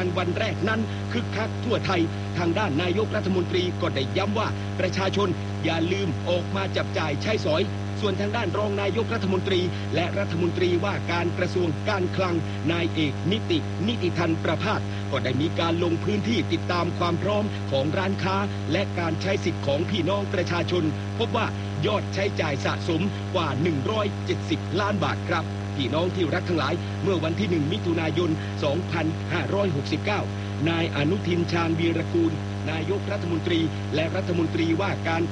การวันแรกนั้นคึกคักทั่วไทยทางด้านนายกรัฐมนตรีก็ได้ย้ำว่าประชาชนอย่าลืมออกมาจับจ่ายใช้สอยส่วนทางด้านรองนายกรัฐมนตรีและรัฐมนตรีว่าการกระทรวงการคลังนายเอกนิติธันประภาสก็ได้มีการลงพื้นที่ติดตามความพร้อมของร้านค้าและการใช้สิทธิ์ของพี่น้องประชาชนพบว่ายอดใช้จ่ายสะสมกว่า170ล้านบาทครับพี่น้องที่รักทั้งหลายเมื่อวันที่1มิถุนายน2569นายอนุทินชาญวีรกูลนายกรัฐมนตรีและรัฐมนตรีว่าการ